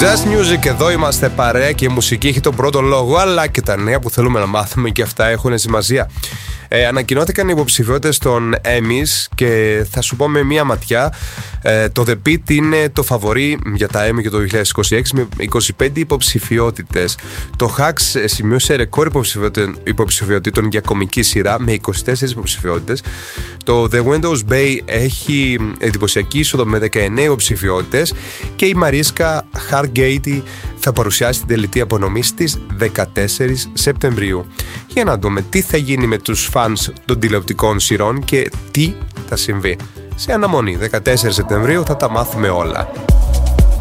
Just Music, εδώ είμαστε παρέα και η μουσική έχει τον πρώτο λόγο, αλλά και τα νέα που θέλουμε να μάθουμε και αυτά έχουν σημασία. Ανακοινώθηκαν οι υποψηφιότητες των Emmys και θα σου πω με μία ματιά, το The Pitt είναι το φαβορί για τα Emmy για το 2026 με 25 υποψηφιότητες. Το Hacks σημείωσε ρεκόρ υποψηφιότητων για κομική σειρά με 24 υποψηφιότητες. Το The Windows Bay έχει εντυπωσιακή είσοδο με 19 υποψηφιότητες και η Mariska Hargitay θα παρουσιάσει την τελετή απονομής στις 14 Σεπτεμβρίου. Για να δούμε τι θα γίνει με τους φανς των τηλεοπτικών σειρών και τι θα συμβεί. Σε αναμονή, 14 Σεπτεμβρίου θα τα μάθουμε όλα.